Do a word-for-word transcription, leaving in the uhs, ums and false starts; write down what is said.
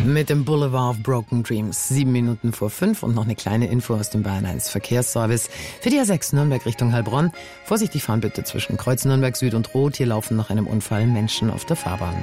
Mit dem Boulevard of Broken Dreams. Sieben Minuten vor fünf und noch eine kleine Info aus dem Bayern eins Verkehrsservice. Für die A sechs Nürnberg Richtung Heilbronn. Vorsichtig fahren bitte zwischen Kreuz Nürnberg Süd und Rot. Hier laufen nach einem Unfall Menschen auf der Fahrbahn.